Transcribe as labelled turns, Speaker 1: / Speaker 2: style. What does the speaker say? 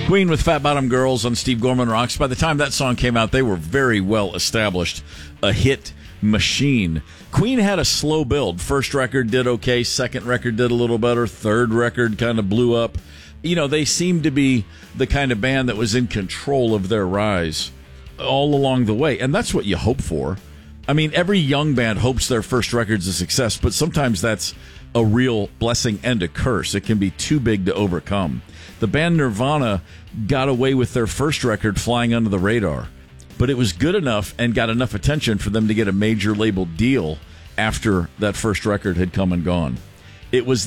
Speaker 1: Queen with Fat Bottom Girls on Steve Gorman Rocks. By the time that song came out, they were very well established. A hit machine. Queen had a slow build. First record did okay. Second record did a little better. Third record kind of blew up. You know, they seemed to be the kind of band that was in control of their rise all along the way. And that's what you hope for. I mean, every young band hopes their first record's a success, but sometimes that's a real blessing and a curse. It can be too big to overcome. The band Nirvana got away with their first record flying under the radar, but it was good enough and got enough attention for them to get a major label deal after that first record had come and gone. It was